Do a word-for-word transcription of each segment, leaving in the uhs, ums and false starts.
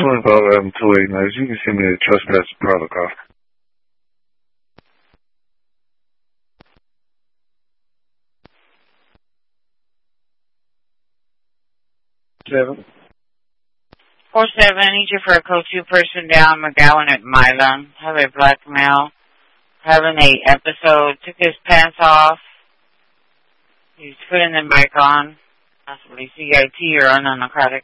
one about eleven two eighty-nine. You can send me a trespass protocol. Seven. Four seven, I need you for a code two person down McGowan at Milan. Have a black male having a episode, took his pants off. He's putting them back on. Possibly C I T or unnarcotic.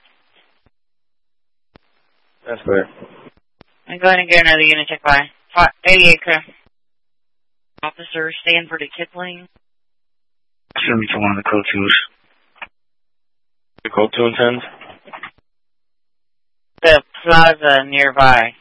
That's fair. I'm going to get another unit check by. eighty-eight clear. Officer Stanford at Kipling. Send me to one of the code twos. The code two intends? The plaza nearby.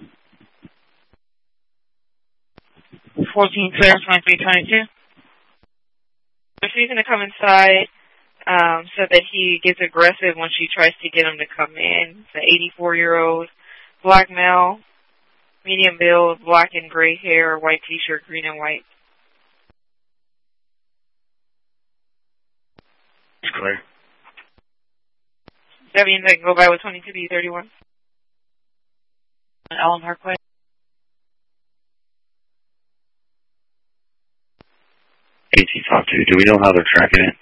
fourteen clear, twenty-three twenty-two. If she's going to come inside, um, so that he gets aggressive when she tries to get him to come in. It's an eighty-four-year-old black male, medium build, black and gray hair, white t-shirt, green and white. It's clear. That means I can go by with twenty-two B thirty-one. Ellen Parkway. eighteen five two. Do we know how they're tracking it?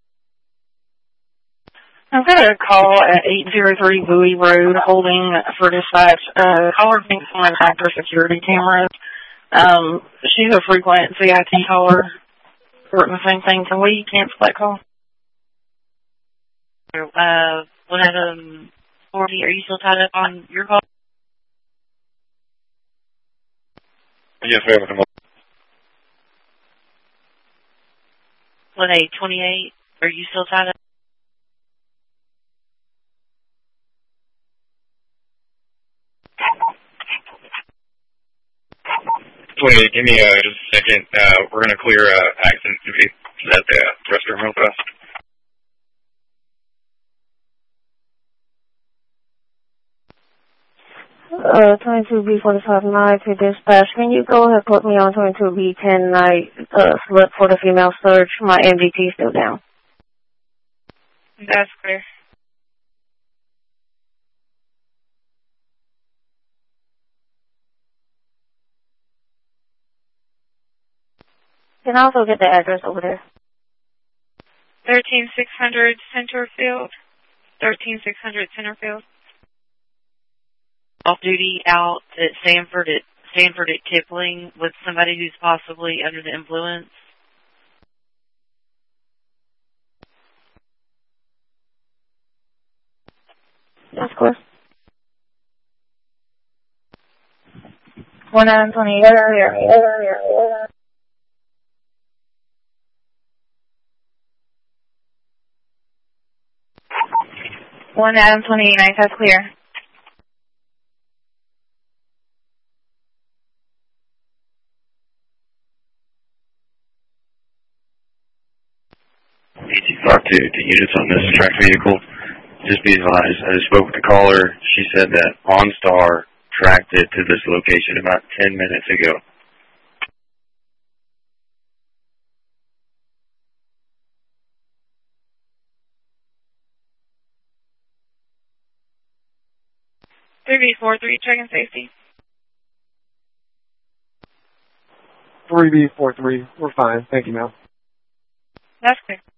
I've got a call at eight oh three Bowie Road holding for dispatch. Uh, caller thinks someone hacked her security cameras. Um, she's a frequent C I T caller. We're the same thing. Can we cancel that call? Uh, one of them, forty, are you still tied up on your call? Yes, ma'am. one eight twenty-eight, are you still tied up? twenty-eight, give me uh, just a second. Uh, we're going to clear uh, accident duty at the uh, restroom real fast. Uh, twenty-two B forty-five nine to dispatch. Can you go ahead and put me on twenty-two B ten night, uh, slip for the female search? My M D T is still down. That's clear. Can I also get the address over there? thirteen six hundred Centerfield. thirteen six hundred Centerfield. Off duty out at Sanford at Sanford at Kipling with somebody who's possibly under the influence. That's clear. One nine twenty area, area, area. One nine twenty nine, that's clear. eighteen five two, the units on this tracked vehicle. Just be advised, I just spoke with the caller. She said that OnStar tracked it to this location about ten minutes ago. three B four three, checking safety. three B four three, we're fine. Thank you, ma'am. That's clear.